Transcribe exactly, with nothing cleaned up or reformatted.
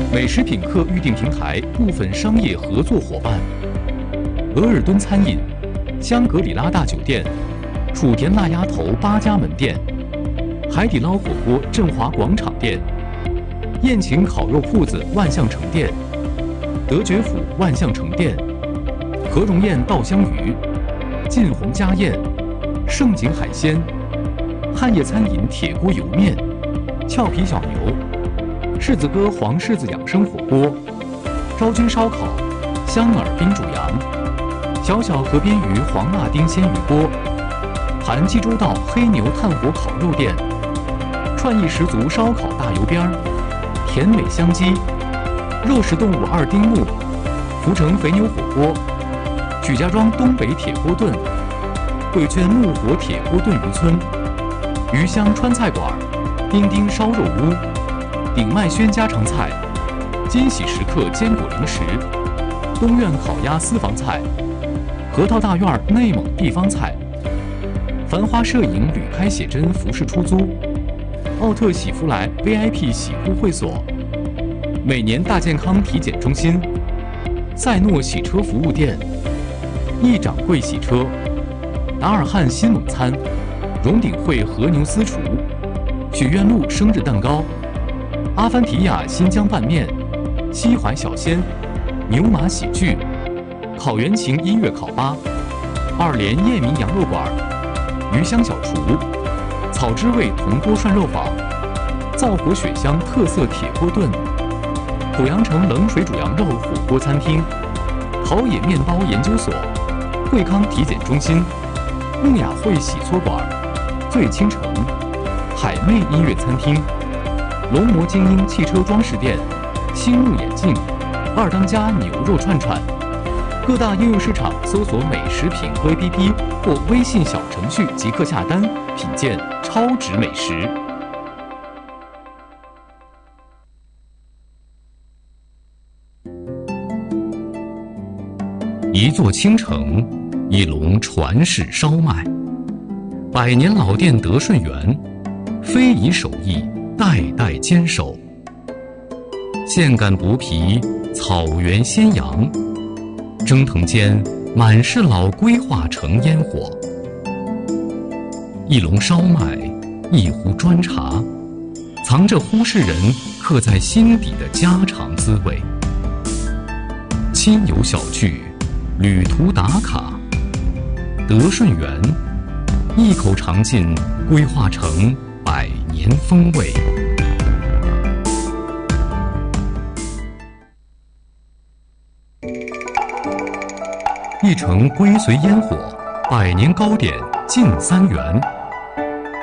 美食品客预订平台部分商业合作伙伴：额尔敦餐饮、香格里拉大酒店、楚田辣鸭头八家门店、海底捞火锅振华广场店、宴请烤肉铺子万象城店、德觉府万象城店、和荣宴稻香鱼、晋宏家宴、盛景海鲜、汉业餐饮铁锅油面、俏皮小牛、柿子哥黄柿子养生火锅、昭君烧烤、香饵冰煮羊、小小河边鱼黄辣丁鲜鱼锅、韩济州道黑牛炭火烤肉店、创意十足烧烤大油边儿、甜美香鸡、肉食动物二丁目、福成肥牛火锅、曲家庄东北铁锅炖、贵圈木火铁锅炖渔村、鱼香川菜馆、丁丁烧肉屋、鼎麦轩家常菜、金喜时刻坚果零食、东苑烤鸭私房菜、核桃大院内蒙地方菜、繁花摄影旅拍写真服饰出租、奥特喜福来 V I P 洗护会所、每年大健康体检中心、赛诺洗车服务店、易掌柜洗车、达尔汉新蒙餐、荣鼎汇和牛私厨、许愿路生日蛋糕、阿凡提亚新疆拌面、西淮小鲜、牛马喜剧、烤原琴音乐烤吧、二连叶明羊肉馆、鱼香小厨、草之味铜锅涮肉坊、灶火雪香特色铁锅炖、濮阳城冷水煮羊肉火锅餐厅、陶冶面包研究所、惠康体检中心、穆雅汇洗搓馆、醉倾城、海魅音乐餐厅、龙魔精英汽车装饰店、星目眼镜、二当家牛肉串串。各大应用市场搜索美食品客 A P P 或微信小程序即可下单，品鉴超值美食。一座倾城，一笼传世烧麦，百年老店德顺园，非遗手艺代代坚守。线杆薄皮，草原鲜羊，蒸腾间满是老规划成烟火。一笼烧麦，一壶砖茶，藏着呼市人刻在心底的家常滋味。亲友小聚，旅途打卡，德顺园，一口尝尽规划成百年风味。一城归随烟火，百年糕点进三元。